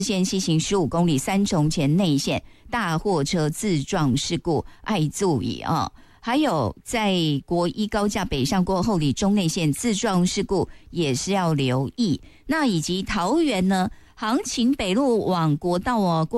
线西行15公里三重前内线大货车自撞事故爱注意啊。还有在国一高架北上过后里中内线自撞事故也是要留意。那以及桃园呢，航勤北路往国道过